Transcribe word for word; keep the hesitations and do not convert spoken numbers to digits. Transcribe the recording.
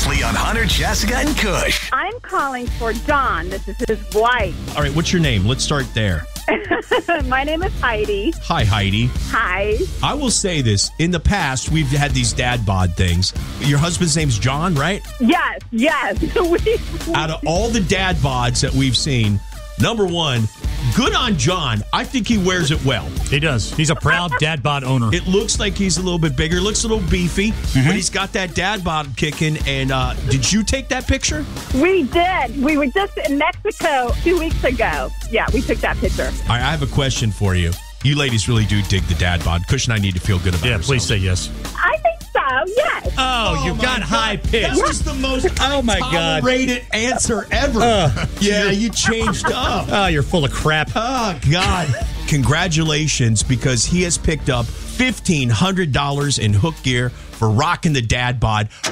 Previously on Hunter, Jessica, and Kush. I'm calling for John. This is his wife. All right, what's your name? Let's start there. My name is Heidi. Hi, Heidi. Hi. I will say this. In the past, we've had these dad bod things. Your husband's name's John, right? Yes, yes. we, Out of all the dad bods that we've seen, number one, good on John. I think he wears it well. He does. He's a proud dad bod owner. It looks like he's a little bit bigger. Looks a little beefy, Mm-hmm. but he's got that dad bod kicking. And uh, did you take that picture? we did. We were just in Mexico two weeks ago. Yeah, we took that picture. All right, I have a question for you. You ladies really do dig the dad bod. Kush and I need to feel good about it. Yeah, ourselves. please say yes. I think so, yes. Oh, you my got God. high pitched. That was the most Oh, my God. rated answer ever. Uh, yeah, you changed up. Oh, you're full of crap. Oh, God. Congratulations, because he has picked up fifteen hundred dollars in hook gear for rocking the dad bod.